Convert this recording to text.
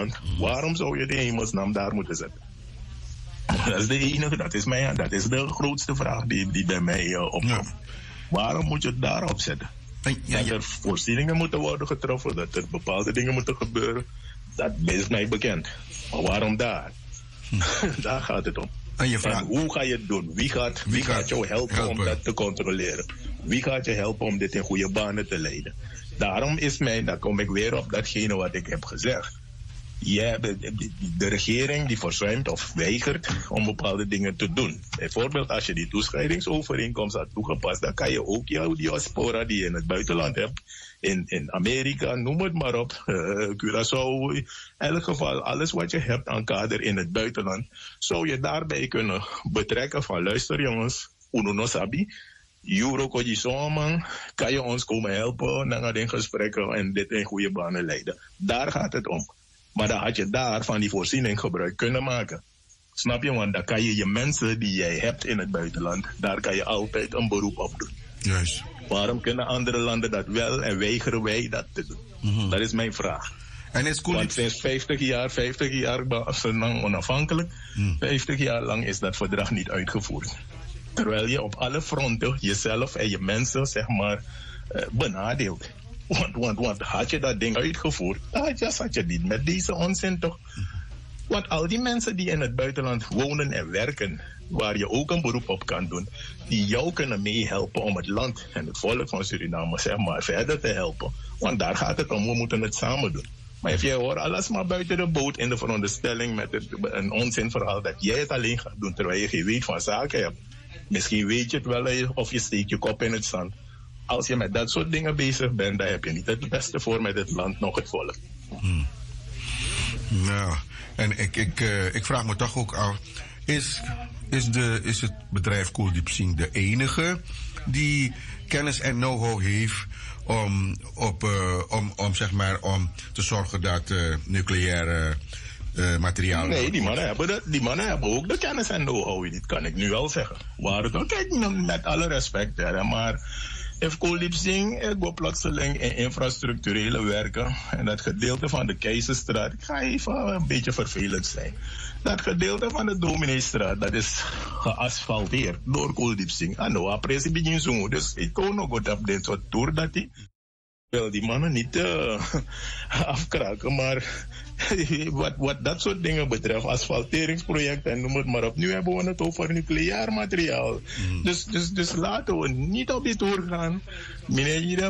buitenland. Waarom zou je de hemelsnaam daar moeten zetten? Dat is de enige, dat is de grootste vraag die bij mij opkomt. Ja. Waarom moet je het daarop zetten? Dat er voorzieningen moeten worden getroffen, dat er bepaalde dingen moeten gebeuren, dat is mij bekend. Maar waarom daar? Daar gaat het om. En hoe ga je het doen? Wie gaat jou helpen om dat te controleren? Wie gaat je helpen om dit in goede banen te leiden? Daarom daar kom ik weer op datgene wat ik heb gezegd. De regering die verzuimt of weigert om bepaalde dingen te doen. Bijvoorbeeld als je die toescheidingsovereenkomst had toegepast, dan kan je ook jouw diaspora die je in het buitenland hebt, in Amerika, noem het maar op, Curaçao, in elk geval alles wat je hebt aan kader in het buitenland, zou je daarbij kunnen betrekken van luister jongens, uno sabi, Euro Kodjisoman, kan je ons komen helpen naar de gesprekken en dit in goede banen leiden. Daar gaat het om. Maar dan had je daar van die voorziening gebruik kunnen maken. Snap je? Want dan kan je mensen die jij hebt in het buitenland, daar kan je altijd een beroep op doen. Juist. Waarom kunnen andere landen dat wel en weigeren wij dat te doen? Dat is mijn vraag. En is cool. Want sinds 50 jaar lang onafhankelijk, 50 jaar lang is dat verdrag niet uitgevoerd. Terwijl je op alle fronten jezelf en je mensen, zeg maar, benadeelt. Want had je dat ding uitgevoerd, had je niet met deze onzin toch? Want al die mensen die in het buitenland wonen en werken, waar je ook een beroep op kan doen, die jou kunnen meehelpen om het land en het volk van Suriname, zeg maar, verder te helpen. Want daar gaat het om, we moeten het samen doen. Maar als jij hoort alles maar buiten de boot in de veronderstelling met een onzinverhaal dat jij het alleen gaat doen terwijl je geen weet van zaken hebt. Misschien weet je het wel of je steekt je kop in het zand. Als je met dat soort dingen bezig bent, dan heb je niet het beste voor met het land, nog het volk. Nou, en ik vraag me toch ook af, is het bedrijf Kooldiepsing de enige die kennis en know-how heeft om te zorgen dat nucleaire materiaal... Nee, die mannen hebben ook de kennis en know-how, dit kan ik nu wel zeggen. Kijk, met alle respect, maar... If Kooldiepsing, ik wil plotseling in infrastructurele werken. En dat gedeelte van de Keizerstraat, ik ga even een beetje vervelend zijn. Dat gedeelte van de Domineestraat, dat is geasfalteerd door Kooldiepsing. En nou, precies dus ik kon nog goed op dit soort tour dat hij... wil die mannen niet afkraken, maar wat dat soort dingen betreft, asfalteringsprojecten en noem het maar op. Nu hebben we het over nucleair materiaal. Dus laten we niet op die tour gaan. Meneer